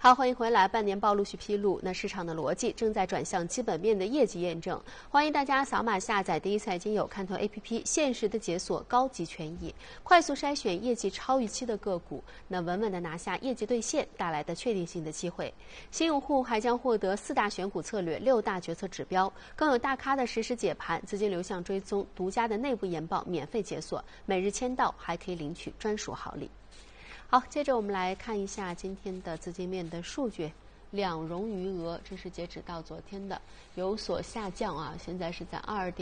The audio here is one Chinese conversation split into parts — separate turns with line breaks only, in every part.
好，欢迎回来。半年报陆续披露，那市场的逻辑正在转向基本面的业绩验证。欢迎大家扫码下载第一财经有看头 APP， 限时的解锁高级权益，快速筛选业绩超预期的个股，那稳稳的拿下业绩兑现带来的确定性的机会。新用户还将获得4大选股策略、6大决策指标，更有大咖的实时解盘、资金流向追踪、独家的内部研报免费解锁，每日签到还可以领取专属好礼。好，接着我们来看一下今天的资金面的数据。两融余额，这是截止到昨天的，有所下降啊，现在是在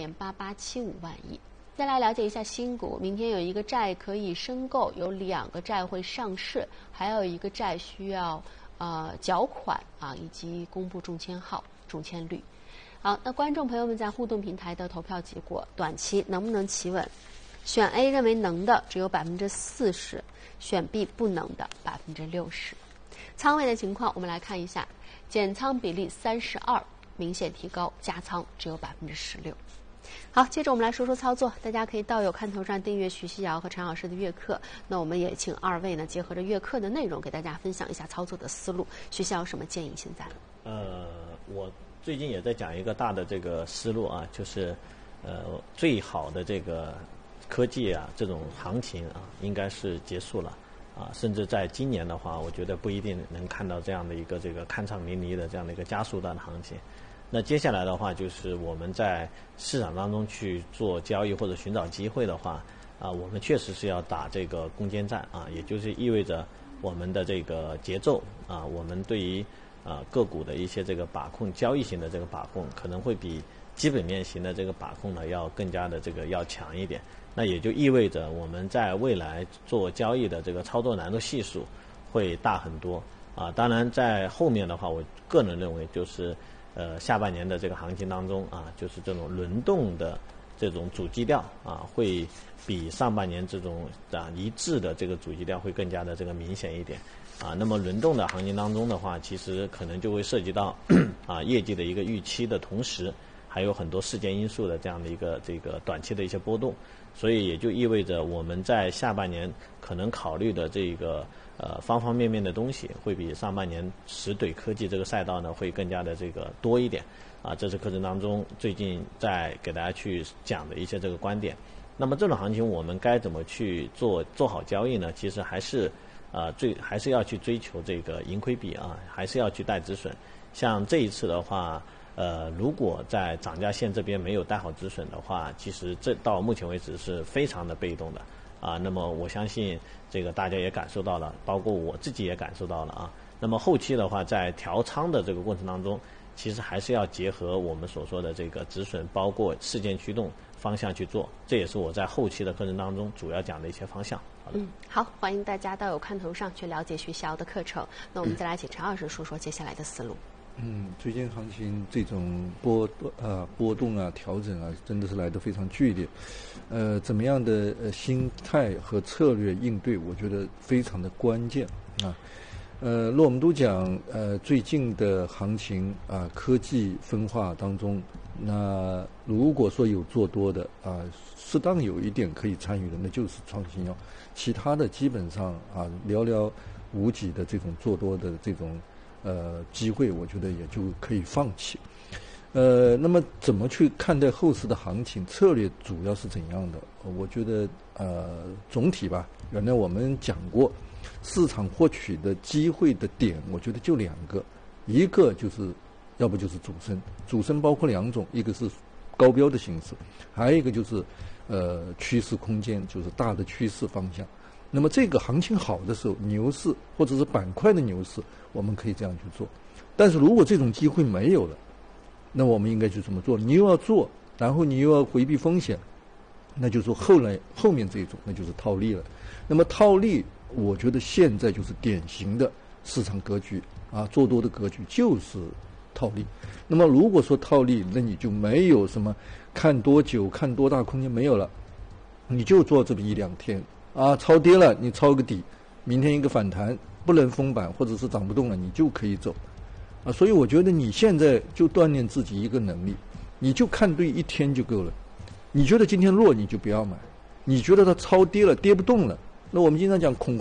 2.8875万亿。再来了解一下新股，明天有一个债可以申购，有2个债会上市，还有一个债需要缴款啊，以及公布中签号、中签率。好，那观众朋友们在互动平台的投票结果，短期能不能企稳？选 A 认为能的只有40%，选 B 不能的60%。仓位的情况我们来看一下，减仓比例32%，明显提高，加仓只有16%。好，接着我们来说说操作，大家可以到有看头上订阅徐熙瑶和陈老师的月课。那我们也请2位呢，结合着月课的内容，给大家分享一下操作的思路。徐熙瑶有什么建议？现在？
我最近也在讲一个大的这个思路啊，就是最好的这个科技啊，这种行情啊，应该是结束了啊，甚至在今年的话，我觉得不一定能看到这样的一个这个酣畅淋漓的这样的一个加速段的行情。那接下来的话，就是我们在市场当中去做交易或者寻找机会的话，啊，我们确实是要打这个攻坚战啊，也就是意味着我们的这个节奏啊，我们对于个股的一些这个把控，交易型的这个把控，可能会比基本面型的这个把控呢要更加的这个要强一点。那也就意味着我们在未来做交易的这个操作难度系数会大很多啊。当然在后面的话，我个人认为就是下半年的这个行情当中啊，就是这种轮动的这种主基调啊，会比上半年这种一致的这个主基调会更加的这个明显一点啊。那么轮动的行情当中的话，其实可能就会涉及到业绩的一个预期的同时，还有很多事件因素的这样的一个这个短期的一些波动，所以也就意味着我们在下半年可能考虑的这个方方面面的东西，会比上半年实怼科技这个赛道呢会更加的这个多一点啊。这是课程当中最近在给大家去讲的一些这个观点。那么这种行情我们该怎么去做好交易呢？其实还是还是要去追求这个盈亏比啊，还是要去带止损。像这一次的话。如果在涨价线这边没有带好止损的话，其实这到目前为止是非常的被动的啊。那么我相信这个大家也感受到了，包括我自己也感受到了啊。那么后期的话，在调仓的这个过程当中，其实还是要结合我们所说的这个止损，包括事件驱动方向去做，这也是我在后期的课程当中主要讲的一些方向。
好，欢迎大家到有看头上去了解徐熙瑶的课程。那我们再来请陈老师说说接下来的思路。
最近行情这种波动啊、调整啊，真的是来得非常剧烈。怎么样的心态和策略应对，我觉得非常的关键啊。我们都讲，最近的行情啊，科技分化当中，那如果说有做多的啊，适当有一点可以参与的，那就是创新药，其他的基本上啊，寥寥无几的这种做多的这种。机会我觉得也就可以放弃。那么怎么去看待后市的行情？策略主要是怎样的？我觉得总体吧，原来我们讲过，市场获取的机会的点，我觉得就2个，一个就是要不就是主升包括2种，一个是高标的形式，还有一个就是趋势空间，就是大的趋势方向。那么这个行情好的时候，牛市或者是板块的牛市，我们可以这样去做。但是如果这种机会没有了，那我们应该去怎么做？你又要做，然后你又要回避风险，那就是后面这种，那就是套利了。那么套利，我觉得现在就是典型的市场格局啊，做多的格局就是套利。那么如果说套利，那你就没有什么看多久、看多大空间没有了，你就做这么1-2天。超跌了，你抄个底，明天一个反弹，不能封板或者是涨不动了，你就可以走，所以我觉得你现在就锻炼自己一个能力，你就看对1天就够了。你觉得今天弱，你就不要买；你觉得它超跌了，跌不动了，那我们经常讲恐慌。